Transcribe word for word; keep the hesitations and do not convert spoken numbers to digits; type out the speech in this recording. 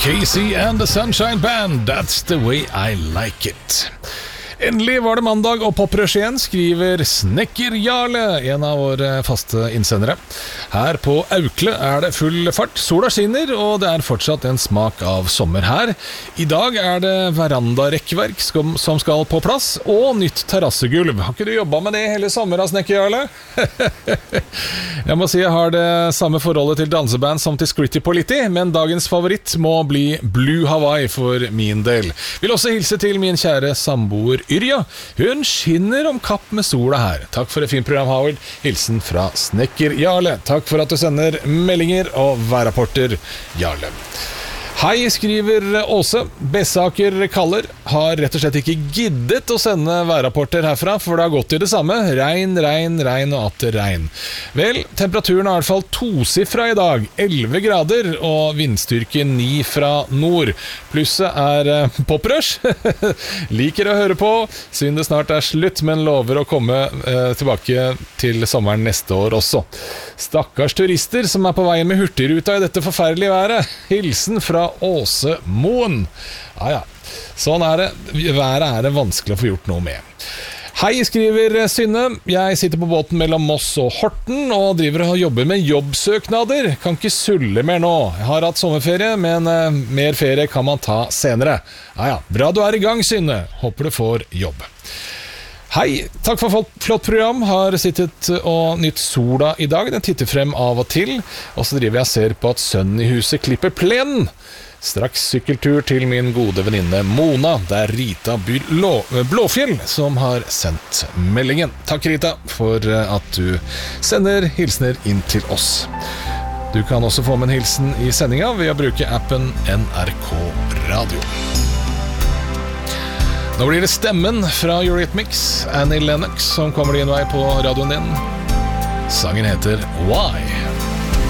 Casey and the Sunshine Band, that's the way I like it. Endelig var det mandag og poprush igjen, skriver Snekker Jarle, en av våre faste innsendere. Her på Aukle er det full fart, sola skinner, og det er fortsatt en smak av sommer her. I dag er det verandarekkverk som skal på plass, og nytt terrassegulv. Har ikke du jobbet med det hele sommeren, Snekker Jarle? Jeg må si jeg har det samme forholdet til danseband som til Scritti Politti, men dagens favoritt må bli Blue Hawaii for min del. Vil også hilse til min kjære samboer Yrja. Hun skinner om kapp med sola her. Takk for et fint program, Howard. Hilsen fra Snekker Jarle. Takk for at du sender meldinger og værrapporter, Jarle. Hei, skriver Åse. Bessaker kaller. Har rett og slett ikke giddet å sende værrapporter herfra, for det har gått i det samme. Regn, regn, regn og atter regn. Vel, temperaturen er i hvert fall tosifra i dag. elleve grader og vindstyrke ni fra nord. Plusset er eh, poprush. Liker å høre på. Synd det snart er slutt, men lover å komme eh, tilbake til sommeren neste år også. Stakkars turister som er på veien med hurtigruta i dette forferdelige været. Hilsen fra Åse Moen. Ja, ja. Sånn er det. Været er det vanskelig å få gjort noe med. Hei, skriver Synne. Jeg sitter på båten mellom Moss og Horten og driver og jobber med jobbsøknader. Kan ikke sulle mer nå. Jeg har hatt sommerferie, men uh, mer ferie kan man ta senere. Ja, ja. Bra du er i gang, Synne. Håper du får jobb. Hei, takk for flott program. Har sittet og nytt sola i dag. Den titter frem av og til. Og så driver jeg og ser på at sønnen i huset klipper plenen. Straks sykkeltur til min gode venninne Mona. Det er Rita Blå, Blåfjell som har sendt meldingen. Takk, Rita, for at du sender hilsener inn til oss. Du kan også få med en hilsen i sendinga ved å bruke appen N R K Radio. Nå blir det stemmen fra Eurythmics, Annie Lennox, som kommer din vei på radioen din. Sangen heter Why?